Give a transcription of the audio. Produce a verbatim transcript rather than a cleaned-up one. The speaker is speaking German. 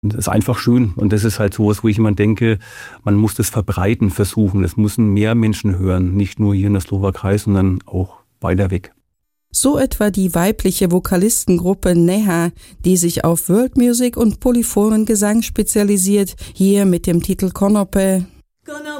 Das ist einfach schön und das ist halt sowas, wo ich immer denke, man muss das verbreiten versuchen. Das müssen mehr Menschen hören, nicht nur hier in der Slowakei, sondern auch weiter weg. So etwa die weibliche Vokalistengruppe Neha, die sich auf World Music und polyphonen Gesang spezialisiert, hier mit dem Titel Konope.